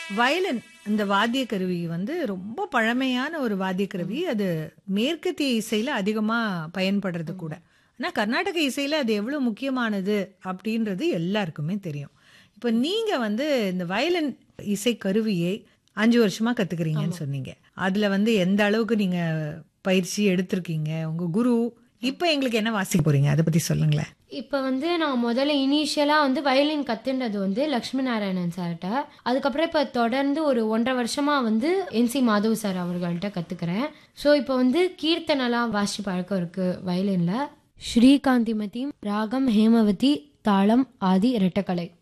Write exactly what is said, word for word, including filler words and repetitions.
Violin இந்த வாத்திய கருவி வந்து ரொம்ப பழமையான ஒரு வாத்திய கருவி. அது மேற்கத்திய இசையில அதிகமா பயன்படுறது கூட. ஆனா கர்நாடக இசையில அது எவ்வளவு முக்கியமானது அப்படின்றது எல்லாருக்குமே தெரியும். இப்ப நீங்க வந்து இந்த வயலின் இசை கருவியை அஞ்சு வருஷமா கத்துக்கிறீங்கன்னு சொன்னீங்க. அதுல வந்து எந்த அளவுக்கு நீங்க பயிற்சி எடுத்திருக்கீங்க? உங்க குரு இப்ப எங்களுக்கு என்ன வாசிக்க போறீங்க? அத பத்தி சொல்லுங்களேன். இப்போ வந்து நான் முதல்ல இனிஷியலாக வந்து வயலின் கற்றுன்றது வந்து லக்ஷ்மி நாராயணன் சார்கிட்ட. அதுக்கப்புறம் இப்போ தொடர்ந்து ஒரு ஒன்றரை வருஷமாக வந்து என்சி மாதவ் சார் அவர்கள்ட்ட கற்றுக்கிறேன். ஸோ இப்போ வந்து கீர்த்தனலாம் வாசி பழக்கம் இருக்குது வயலினில். ஸ்ரீகாந்திமதி ராகம் ஹேமவதி தாளம் ஆதி இரட்டக்கலை.